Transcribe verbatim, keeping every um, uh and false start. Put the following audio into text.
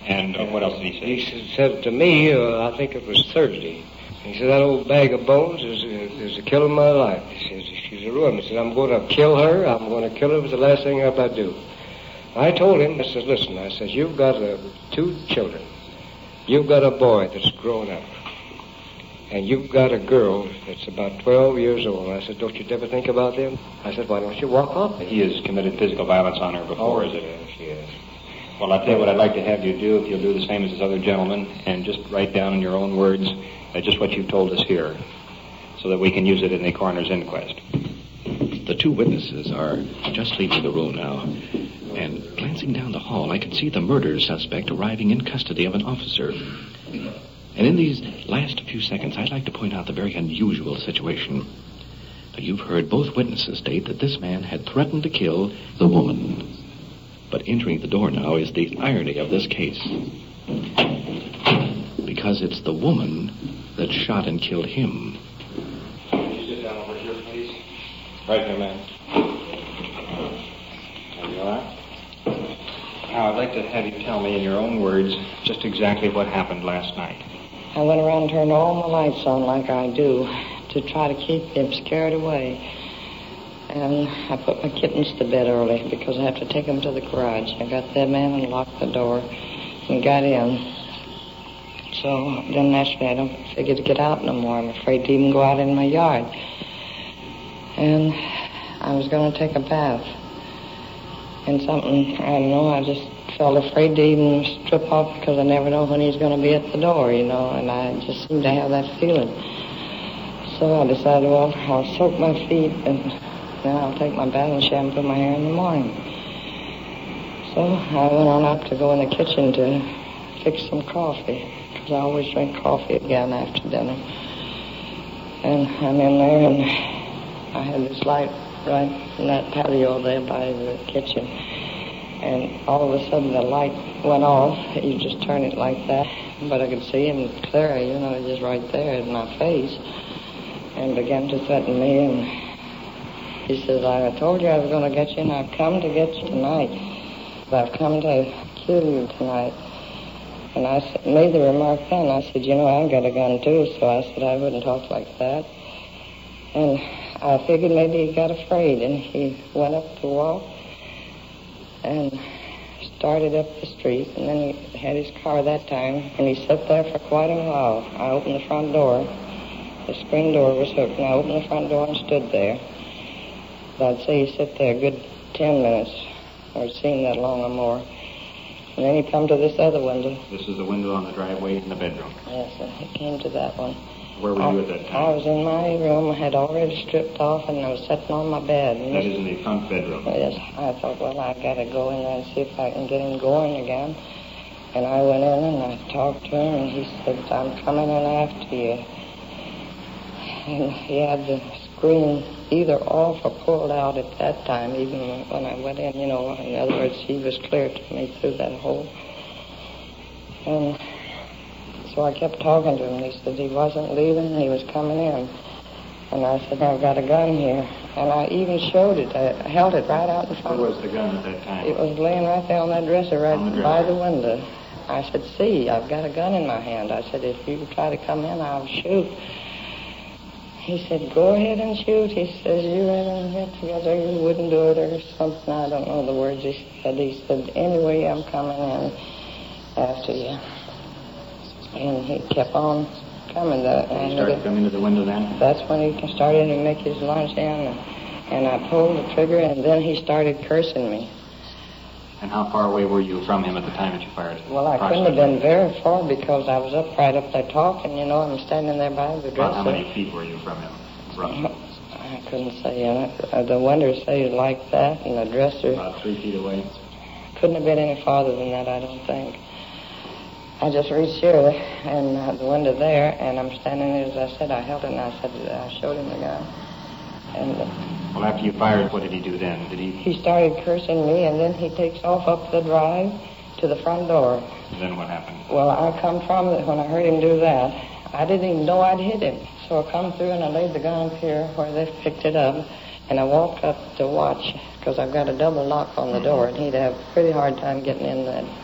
And uh, what else did he say? He said to me, uh, I think it was Thursday, he said, that old bag of bones is, is, is the kill of my life. He says, she's a ruin. He said, I'm going to kill her. I'm going to kill her. It was the last thing I do. I told him, I said, listen, I said, you've got uh, two children. You've got a boy that's grown up. And you've got a girl that's about twelve years old. I said, don't you ever think about them? I said, why don't you walk off? He has committed physical violence on her before, oh, is it? Yes, yes. Well, I'll tell you what I'd like to have you do, if you'll do the same as this other gentleman, and just write down in your own words uh, just what you've told us here, so that we can use it in the coroner's inquest. The two witnesses are just leaving the room now, and glancing down the hall, I can see the murder suspect arriving in custody of an officer. And in these last few seconds, I'd like to point out the very unusual situation. You've heard both witnesses state that this man had threatened to kill the woman. But entering the door now is the irony of this case. Because it's the woman that shot and killed him. Can you sit down over here, please? Right here, ma'am. Are you all right? Now, I'd like to have you tell me in your own words just exactly what happened last night. I went around and turned all my lights on like I do to try to keep them scared away. And I put my kittens to bed early because I have to take them to the garage. I got them in and locked the door and got in. So then naturally I don't figure to get out no more. I'm afraid to even go out in my yard. And I was going to take a bath. And something, I don't know, I just felt afraid to even strip off because I never know when he's going to be at the door, you know, and I just seemed to have that feeling. So I decided, well, I'll soak my feet and then I'll take my bath and shampoo my hair in the morning. So I went on up to go in the kitchen to fix some coffee, because I always drink coffee again after dinner. And I'm in there, and I had this light right in that patio there by the kitchen. And all of a sudden the light went off. You just turn it like that. But I could see him clear, you know, just right there in my face. And began to threaten me. And he says, I told you I was going to get you, and I've come to get you tonight. I've come to kill you tonight. And I made the remark then. I said, you know, I've got a gun too. So I said I wouldn't talk like that. And I figured maybe he got afraid. And he went up to walk and started up the street, and then he had his car that time, and he sat there for quite a while. I opened the front door. The screen door was hooked, and I opened the front door and stood there. But I'd say he sat there a good ten minutes, or it seemed that long or more. And then he come to this other window. This is the window on the driveway in the bedroom. Yes, sir. He came to that one. Where were I, you at that time? I was in my room. I had already stripped off, and I was sitting on my bed. And that this, is in the front bedroom. Yes. I thought, well, I got to go in there and see if I can get him going again. And I went in and I talked to him, and he said, I'm coming in after you. And he had the screen either off or pulled out at that time, even when I went in, you know. In other words, he was clear to me through that hole. And so I kept talking to him. He said he wasn't leaving, he was coming in. And I said, I've got a gun here. And I even showed it. I held it right out in front. Where was the gun at that time? It was laying right there on that dresser right the dresser. by the window. I said, see, I've got a gun in my hand. I said, if you try to come in, I'll shoot. He said, go ahead and shoot. He says, you rather get together, you wouldn't do it or something. I don't know the words he said. He said, anyway, I'm coming in after you. And he kept on coming. The, Did he start coming to the window then? That's when he started to make his lunge in. And, and I pulled the trigger, and then he started cursing me. And how far away were you from him at the time that you fired? Well, I couldn't have been very far because I was up right up there talking, you know. I'm standing there by the dresser. About how many feet were you from him, roughly? I couldn't say. Uh, the window stays like that, and the dresser... About three feet away? Couldn't have been any farther than that, I don't think. I just reached here and uh, the window there, and I'm standing there, as I said, I held it, and I said, I showed him the gun. And... Uh, well, after you fired, what did he do then? Did he... He started cursing me, and then he takes off up the drive to the front door. And then what happened? Well, I come from it when I heard him do that. I didn't even know I'd hit him. So I come through, and I laid the gun up here where they picked it up, and I walked up to watch, because I've got a double lock on the door, and he'd have a pretty hard time getting in that